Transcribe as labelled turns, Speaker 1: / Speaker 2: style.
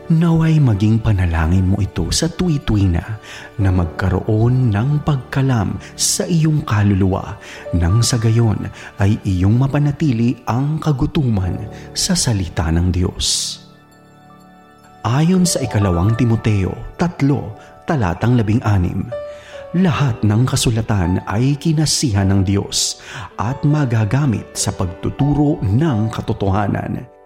Speaker 1: Naway maging panalangin mo ito sa tuwi-tuwi na magkaroon ng pagkalam sa iyong kaluluwa nang sa gayon ay iyong mapanatili ang kagutuman sa salita ng Diyos. Ayon sa 2 Timoteo 3:16, lahat ng kasulatan ay kinasihan ng Diyos at magagamit sa pagtuturo ng katotohanan